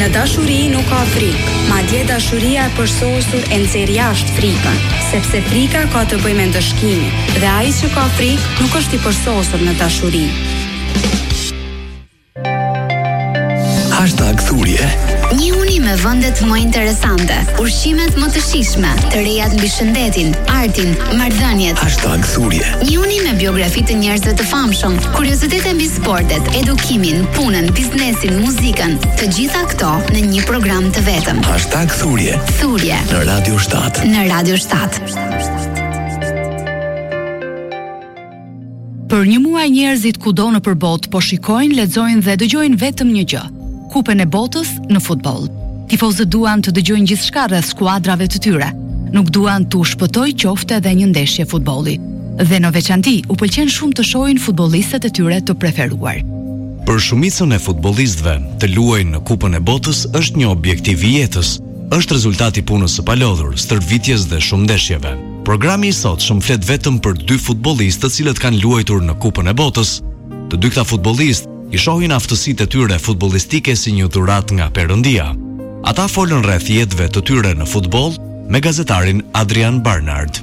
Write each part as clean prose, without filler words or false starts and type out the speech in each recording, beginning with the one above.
Në dashuri nuk ka frikë, madje dashuria e përsosur e nxjerr jashtë frikën, sepse frika ka të bëjë me ndëshkimin, dhe ai që ka frikë nuk është i përsosur në dashuri. #thurje. Një uni me vendet më interesante, ushqimet më të shijshme, të rejat mbi shëndetin, artin, marrëdhëniet. #thurje. Një uni me biografi të njerëzve të famshëm, kuriozitete mbi sportet, edukimin, punën, biznesin, muzikën, të gjitha këto në një program të vetëm. #thurje. Thurje Në Radio 7. Në Radio 7. Për një muaj njerëzit kudo në përbot po shikojnë, lexojnë dhe dëgjojnë vetëm një gjë: Kupën e botës në futboll. Tifozët duan të dëgjojnë gjithçka rreth skuadrave të tyre. Nuk duan të shpëtoj qofte edhe një ndeshje futbolli. Dhe në veçanti, u pëlqen shumë të shohin futbollistët e tyre të preferuar. Për shumicën e futbollistëve, të luajnë në Kupën e Botës është një objektiv i jetës. Është rezultati punës së palodhur, stërvitjes dhe shumë ndeshjeve. Programi i sotshëm flet vetëm për 2 futbollistë të cilët kanë luajtur në Kupën e Botës. Të dy këta futbollistë i shohin aftësitë e tyre futbollistike si një dhuratë nga Perëndia. Ata folën rreth jetëve të tyre në futboll me gazetarin Adrian Barnard.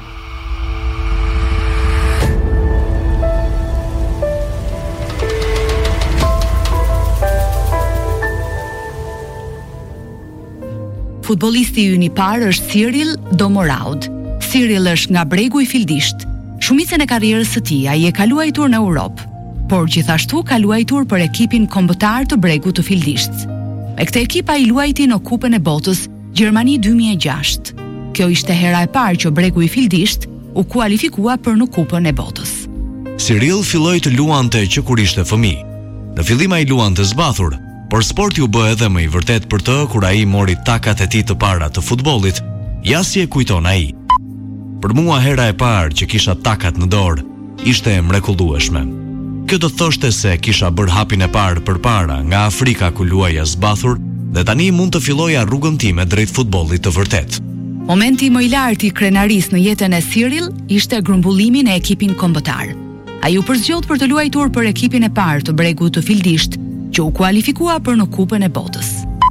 Futbollisti ynë i parë është Cyril Domoraud. Cyril është nga bregu i Fildisht. Shumicën e karrierës së tij ai e ka luajtur në Europë, por gjithashtu ka luajtur për ekipin kombëtar të bregut të Fildisht. Me këtë ekip ai luajti në Kupën e Botës Gjermani 2006. Kjo ishte hera e parë që bregu i Fildisht u kualifikua për në Kupën e Botës. Cyril filloi të luante që kur ishte fëmijë. Në fillim ai luante zbathur, por sporti u bë edhe më i vërtet për të kur ai mori takat e tij të para të futbollit. Ja si e kujton ai. Për mua hera e parë që kisha takat në dorë ishte e mrekullueshme. Kjo do thoshte se kisha bërë hapin e parë përpara nga Afrika ku luaja zbathur dhe tani mund të filloja rrugën time drejt futbollit të vërtet. Momenti më i lartë i krenarisë në jetën e Cyril ishte grumbullimi në ekipin kombëtar. Ai u përzgjodh për të luajtur për ekipin e parë të bregut të Fildisht, që u kualifikua për në Kupën e Botës.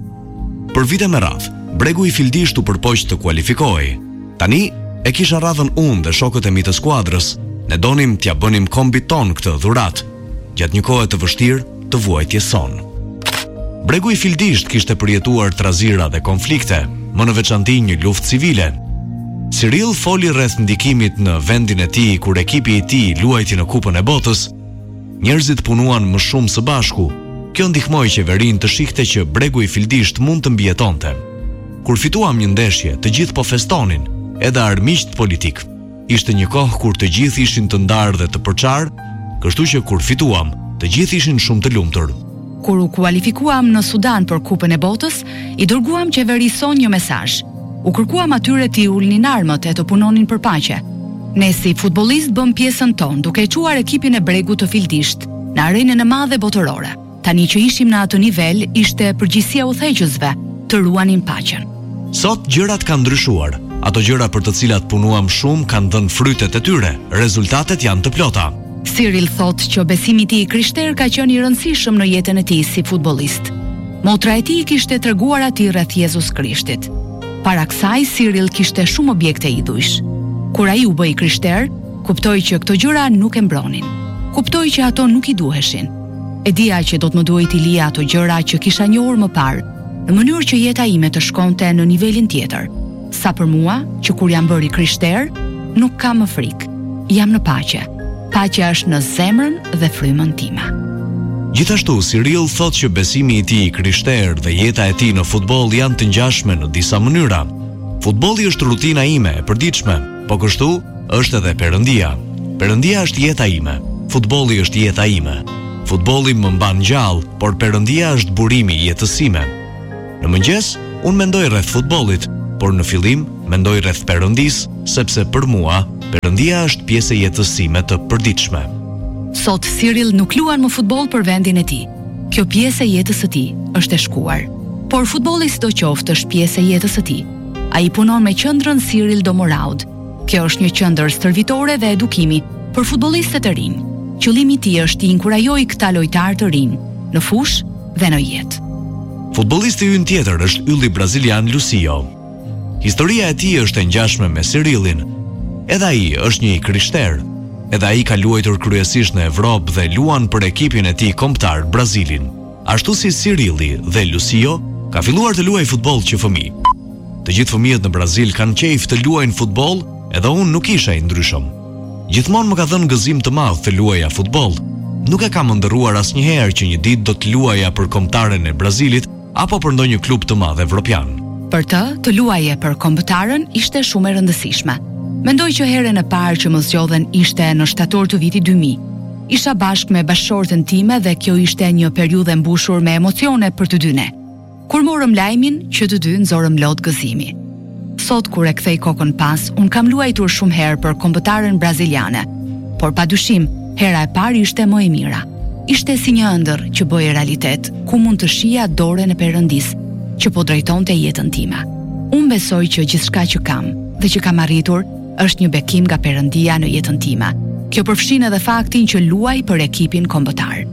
Për vite me radhë, bregu i Fildisht u përpoq të kualifikohej. Tani e kisha radhën unë dhe shokët e mi të skuadrës. Ne donim t'ja bënim kombit ton këtë dhuratë, gjatë një kohe të vështirë të vuajtjes sonë. Bregu i Fildisht kishte përjetuar trazira dhe konflikte, më në veçanti një luftë civile. Cyril foli rreth ndikimit në vendin e tij kur ekipi i tij luajti në Kupën e Botës. Njerëzit punuan më shumë së bashku. Kjo ndihmoi qeverinë të shihte që bregu i Fildisht mund të mbijetonte. Kur fituam një ndeshje, të gjithë po festonin, edhe armiqt politik. Ishte një kohë kur të gjithë ishin të ndarë dhe të përçarë, kështu që kur fituam, të gjithë ishin shumë të lumtur. Kur u kualifikuam në Sudan për Kupën e Botës, i dërguam qeverison një mesazh. U kërkuam atyre të ulnin armët e të punonin për paqe. Ne si futbollist bëm pjesën tonë, duke e çuar ekipin e bregut të Fildisht në arenën e madhe botërore. Tani që ishim në atë nivel, ishte përgjegjësia udhëheqësve të ruanin paqen. Sot gjërat kanë ndryshuar. Ato gjëra për të cilat punuam shumë kanë dhënë frytet e tyre. Rezultatet janë të plota. Cyril thotë që besimi i tij krishter ka qenë i rëndësishëm në jetën e tij si futbollist. Motra e tij kishte treguar atij rreth Jezus Krishtit. Para kësaj Cyril kishte shumë objekte idhujsh. Kur ai u bë i krishter, kuptoi që këto gjëra nuk e mbronin. Kuptoi që ato nuk i duheshin. E dija që do të më duhej t'i lija ato gjëra që kisha njohur më parë, në mënyrë që jeta ime të shkonte në nivelin tjetër. Sa për mua, që kur jam bërë i krishter, nuk kam më frikë. Jam në paqe. Paqja është në zemrën dhe frymën time. Gjithashtu, Cyril thotë që besimi i tij i krishter dhe jeta e tij në futboll janë të ngjashme në disa mënyra. Futbolli është rutina ime e përditshme, po kështu është edhe Perëndia. Perëndia është jeta ime. Futbolli është jeta ime. Futbolli më mban gjallë, por Perëndia është burimi i jetës sime. Në mëngjes, unë mendoj rreth futbollit, por në fillim mendoj rreth Perëndisë, sepse për mua Perëndia është pjesë e jetës sime të përditshme. Sot Cyril nuk luan më futboll për vendin e tij. Kjo pjesë e jetës së tij është e shkuar. Por futbolli sidoqoftë është pjesë e jetës së tij. Ai punon me qendrën Cyril Domoraud. Kjo është një qendër stërvitore dhe edukimi për futbollistët e rinj. Qëllimi i tij është të inkurajojë këta lojtarë të rinj në fushë dhe në jetë. Futbollisti ynë tjetër është ylli brazilian Lucio. Historia e tij është e ngjashme me Cyrillin. Edhe ai është një krishter. Edhe ai ka luajtur kryesisht në Evropë dhe luan për ekipin e tij kombëtar Brazilin. Ashtu si Cyrilli dhe Lucio, ka filluar të luajë futboll që fëmijë. Të gjithë fëmijët në Brazil kanë qejf të luajnë futboll, edhe unë nuk isha i ndryshëm. Gjithmonë më ka dhënë gëzim të madh të luaja futboll. Nuk e kam ndërruar asnjëherë që një ditë do të luaja për kombëtaren e Brazilit apo për ndonjë klub të madh evropian. Për të luaje për kombëtaren ishte shumë e rëndësishme. Mendoj që herën e parë që më zgjodhen ishte në shtator të vitit 2000. Isha bashkë me bashkëshortën time dhe kjo ishte një periudhë mbushur me emocione për të dy ne. Kur morëm lajmin që të dy nxorëm lot gëzimi. Sot kur e kthej kokën pas, un kam luajtur shumë herë për kombëtaren braziliane, por padyshim, hera e parë ishte më e mira. Ishte si një ëndër që bëhej realitet, ku mund të shija dorën e Perëndis që po drejtonte jetën time. Unë besoj që gjithçka që kam dhe që kam arritur është një bekim nga Perëndia në jetën time. Kjo përfshin edhe faktin që luaj për ekipin kombëtar.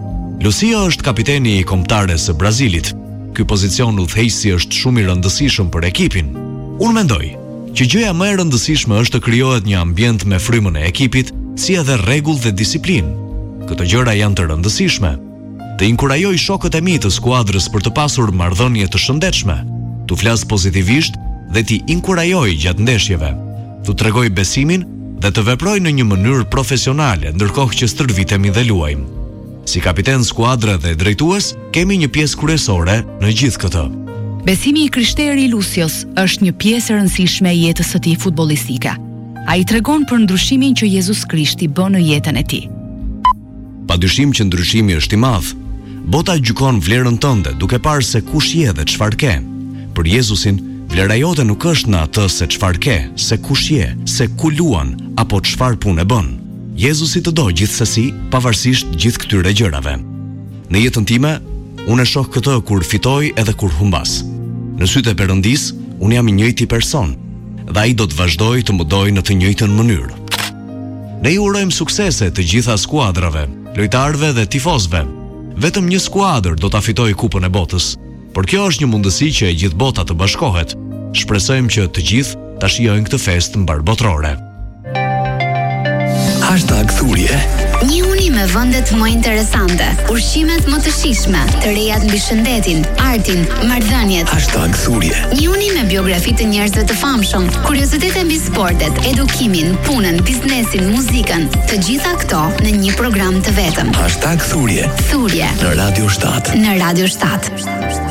Lucio është kapiteni i kombëtares së Brazilit. Ky pozicion udhëheqësi është shumë i rëndësishëm për ekipin. Unë mendoj që gjëja më e rëndësishme është të krijohet një ambient me frymën e ekipit, si edhe rregull dhe disiplinë. Këto gjëra janë të rëndësishme. Të inkurajoj shokët e mi të skuadrës për të pasur marrëdhënie të shëndetshme, tu flas pozitivisht dhe t'i inkurajoj gjatë ndeshjeve, tu tregoj besimin dhe të veproj në një mënyrë profesionale, ndërkohë që stërvitemi dhe luajmë. Si kapiten skuadre dhe drejtues, kemi një pjesë kryesore në gjithë këtë. Besimi i krishteri Lucios është një pjesë e rëndësishme e jetës së tij futbollistike. Ai tregon për ndryshimin që Jezus Krishti bën në jetën e tij. Padyshim që ndryshimi është i madh. Bota gjykon vlerën tënde duke parë se kush je dhe çfarë ke. Për Jezusin, vlera jote nuk është në atë se çfarë ke, se kush je, se ku luan apo çfarë punë bën. Jezusi të do gjithsesi, pavarësisht gjithë këtyre gjërave. Në jetën time, unë e shoh këtë kur fitoj edhe kur humbas. Në sytë e Perëndis, unë jam i njëjti person, dhe ai do të vazhdoj të më dojë në të njëjtën mënyrë. Ne ju urojmë suksese të gjitha skuadrave, lojtarëve dhe tifozëve. Vetëm një skuadër do ta fitojë Kupën e Botës, por kjo është një mundësi që e gjithë bota të bashkohet. Shpresojmë që të gjithë ta shijojnë këtë festë mbarbotrore. #thurje. Një uni me vendet më interesante, ushqimet më të shijshme, të rejat mbi shëndetin, artin, marrëdhëniet. #thurje. Një uni me biografi të njerëzve të famshëm, kuriozitete mbi sportet, edukimin, punën, biznesin, muzikën, të gjitha këto në një program të vetëm. #thurje. Thurje Në Radio 7. Në Radio 7.